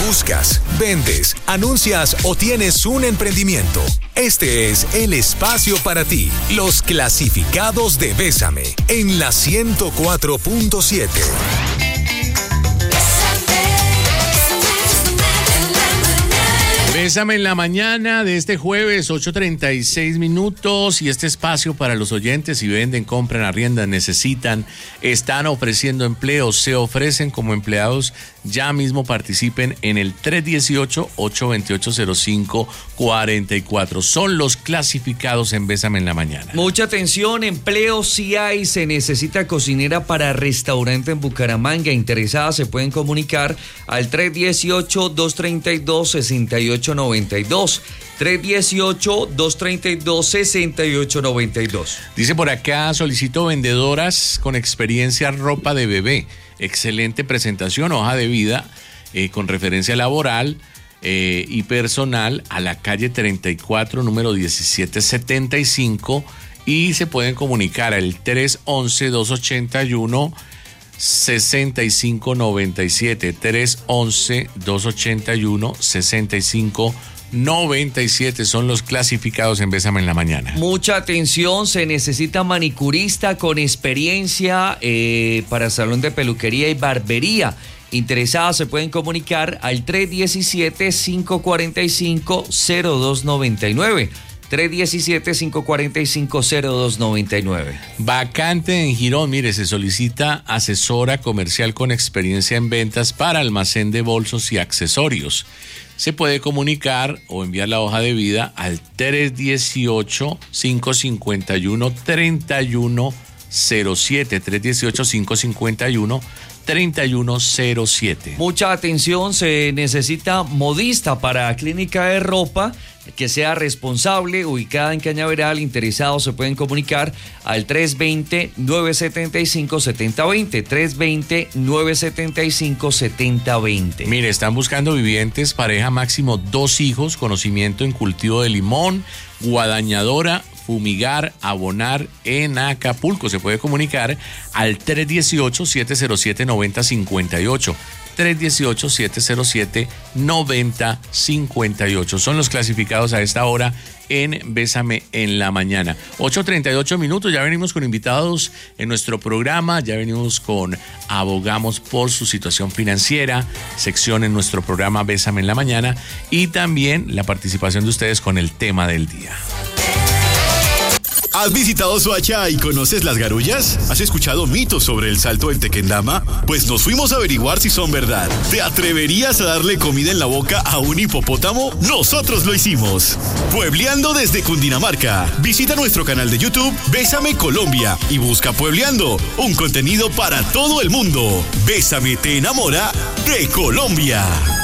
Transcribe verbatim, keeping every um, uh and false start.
Buscas, vendes, anuncias o tienes un emprendimiento. Este es el espacio para ti. Los clasificados de Bésame en la ciento cuatro punto siete. Bésame en la mañana de este jueves, ocho treinta y seis minutos, y este espacio para los oyentes si venden, compran, arriendan, necesitan, están ofreciendo empleos, se ofrecen como empleados, ya mismo participen en el tres uno ocho, ocho dos ocho, cero cinco cuatro cuatro. Son los clasificados en Bésame en la mañana. Mucha atención, empleos sí hay, se necesita cocinera para restaurante en Bucaramanga. Interesadas se pueden comunicar al tres uno ocho, dos tres dos, seis ocho nueve dos. tres uno ocho, dos tres dos, seis ocho nueve dos. Dice por acá, solicito vendedoras con experiencia ropa de bebé. Excelente presentación, hoja de vida eh, con referencia laboral eh, y personal a la calle treinta y cuatro, número diecisiete setenta y cinco, y se pueden comunicar al tres once, dos ochenta y uno, sesenta y cinco noventa y siete, tres once, dos ochenta y uno, sesenta y cinco noventa y siete. Son los clasificados en Bésame en la mañana. Mucha atención, se necesita manicurista con experiencia eh, para salón de peluquería y barbería. Interesadas se pueden comunicar al tres uno siete, cinco cuatro cinco, cero dos nueve nueve. tres uno siete, cinco cuatro cinco, cero dos nueve nueve. Vacante en Girón, mire, se solicita asesora comercial con experiencia en ventas para almacén de bolsos y accesorios. Se puede comunicar o enviar la hoja de vida al tres uno ocho, cinco cinco uno, tres uno cero siete, tres uno ocho, cinco cinco uno, tres uno cero siete. Mucha atención, se necesita modista para clínica de ropa que sea responsable, ubicada en Cañaveral. Interesados se pueden comunicar al tres dos cero, nueve siete cinco, siete cero dos cero, tres dos cero, nueve siete cinco, siete cero dos cero. Mire, están buscando vivientes, pareja máximo dos hijos, conocimiento en cultivo de limón, guadañadora, fumigar, abonar en Acapulco. Se puede comunicar al tres uno ocho, siete cero siete, nueve cero cinco ocho. tres uno ocho, siete cero siete, nueve cero cinco ocho. Son los clasificados a esta hora en Bésame en la mañana. ocho treinta y ocho minutos, ya venimos con invitados en nuestro programa, ya venimos con Abogamos por su situación financiera, sección en nuestro programa Bésame en la mañana, y también la participación de ustedes con el tema del día. ¿Has visitado Soacha y conoces las garullas? ¿Has escuchado mitos sobre el salto del Tequendama? Pues nos fuimos a averiguar si son verdad. ¿Te atreverías a darle comida en la boca a un hipopótamo? Nosotros lo hicimos. Puebleando desde Cundinamarca. Visita nuestro canal de YouTube Bésame Colombia y busca Puebleando, un contenido para todo el mundo. Bésame te enamora de Colombia.